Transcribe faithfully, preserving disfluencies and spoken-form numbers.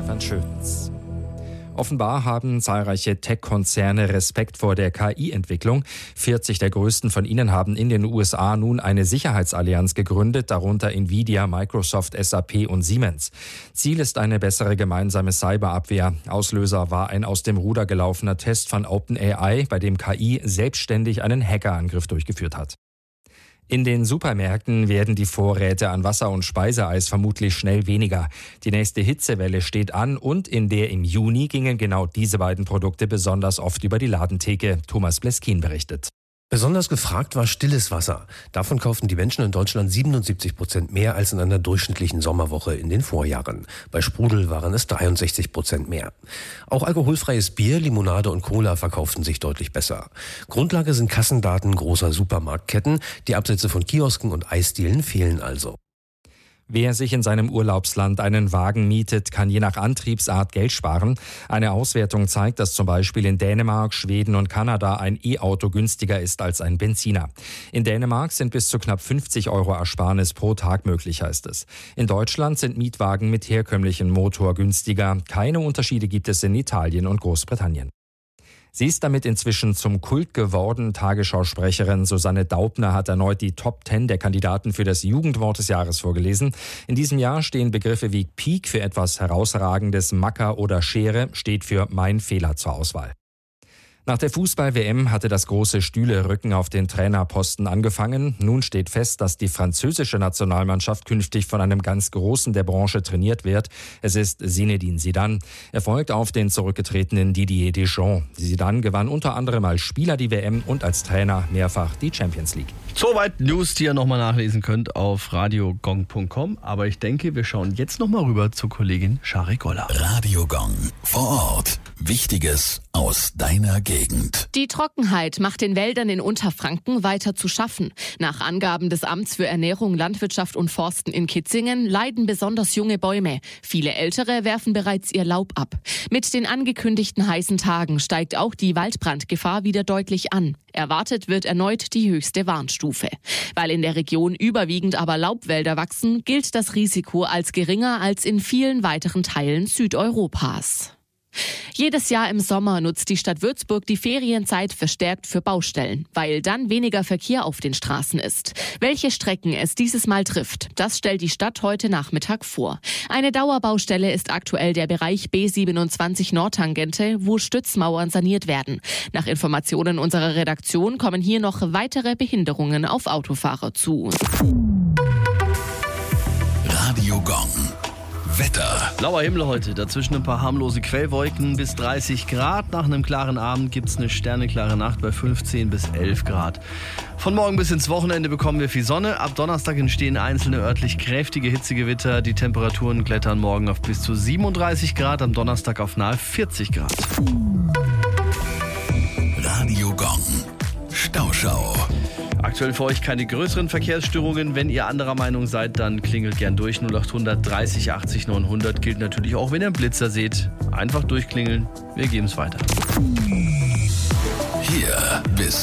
Stefan Schötz. Offenbar haben zahlreiche Tech-Konzerne Respekt vor der K I-Entwicklung. vierzig der größten von ihnen haben in den U S A nun eine Sicherheitsallianz gegründet, darunter Nvidia, Microsoft, S A P und Siemens. Ziel ist eine bessere gemeinsame Cyberabwehr. Auslöser war ein aus dem Ruder gelaufener Test von OpenAI, bei dem K I selbstständig einen Hackerangriff durchgeführt hat. In den Supermärkten werden die Vorräte an Wasser- und Speiseeis vermutlich schnell weniger. Die nächste Hitzewelle steht an und in der im Juni gingen genau diese beiden Produkte besonders oft über die Ladentheke. Thomas Bleskin berichtet. Besonders gefragt war stilles Wasser. Davon kauften die Menschen in Deutschland siebenundsiebzig Prozent mehr als in einer durchschnittlichen Sommerwoche in den Vorjahren. Bei Sprudel waren es dreiundsechzig Prozent mehr. Auch alkoholfreies Bier, Limonade und Cola verkauften sich deutlich besser. Grundlage sind Kassendaten großer Supermarktketten. Die Absätze von Kiosken und Eisdielen fehlen also. Wer sich in seinem Urlaubsland einen Wagen mietet, kann je nach Antriebsart Geld sparen. Eine Auswertung zeigt, dass zum Beispiel in Dänemark, Schweden und Kanada ein E-Auto günstiger ist als ein Benziner. In Dänemark sind bis zu knapp fünfzig Euro Ersparnis pro Tag möglich, heißt es. In Deutschland sind Mietwagen mit herkömmlichem Motor günstiger. Keine Unterschiede gibt es in Italien und Großbritannien. Sie ist damit inzwischen zum Kult geworden. Tagesschausprecherin Susanne Daubner hat erneut die Top Ten der Kandidaten für das Jugendwort des Jahres vorgelesen. In diesem Jahr stehen Begriffe wie Peak für etwas Herausragendes, Macker oder Schere steht für Mein Fehler zur Auswahl. Nach der Fußball-W M hatte das große Stühlerücken auf den Trainerposten angefangen. Nun steht fest, dass die französische Nationalmannschaft künftig von einem ganz Großen der Branche trainiert wird. Es ist Zinedine Zidane. Er folgt auf den zurückgetretenen Didier Deschamps. Zidane gewann unter anderem als Spieler die W M und als Trainer mehrfach die Champions League. Soweit News, die ihr nochmal nachlesen könnt auf radiogong punkt com. Aber ich denke, wir schauen jetzt nochmal rüber zur Kollegin Shari Goller. Radio Gong vor Ort. Wichtiges aus deiner Gegend. Die Trockenheit macht den Wäldern in Unterfranken weiter zu schaffen. Nach Angaben des Amts für Ernährung, Landwirtschaft und Forsten in Kitzingen leiden besonders junge Bäume. Viele ältere werfen bereits ihr Laub ab. Mit den angekündigten heißen Tagen steigt auch die Waldbrandgefahr wieder deutlich an. Erwartet wird erneut die höchste Warnstufe. Weil in der Region überwiegend aber Laubwälder wachsen, gilt das Risiko als geringer als in vielen weiteren Teilen Südeuropas. Jedes Jahr im Sommer nutzt die Stadt Würzburg die Ferienzeit verstärkt für Baustellen, weil dann weniger Verkehr auf den Straßen ist. Welche Strecken es dieses Mal trifft, das stellt die Stadt heute Nachmittag vor. Eine Dauerbaustelle ist aktuell der Bereich B siebenundzwanzig Nordtangente, wo Stützmauern saniert werden. Nach Informationen unserer Redaktion kommen hier noch weitere Behinderungen auf Autofahrer zu. Radio Gong. Wetter. Blauer Himmel heute, dazwischen ein paar harmlose Quellwolken bis dreißig Grad. Nach einem klaren Abend gibt es eine sterneklare Nacht bei fünfzehn bis elf Grad. Von morgen bis ins Wochenende bekommen wir viel Sonne. Ab Donnerstag entstehen einzelne örtlich kräftige Hitzegewitter. Die Temperaturen klettern morgen auf bis zu siebenunddreißig Grad, am Donnerstag auf nahe vierzig Grad. Radio Gong. Stauschau. Aktuell für euch keine größeren Verkehrsstörungen. Wenn ihr anderer Meinung seid, dann klingelt gern durch. null achthundert dreißig achtzig neunhundert gilt natürlich auch, wenn ihr einen Blitzer seht. Einfach durchklingeln, wir geben es weiter. Hier bis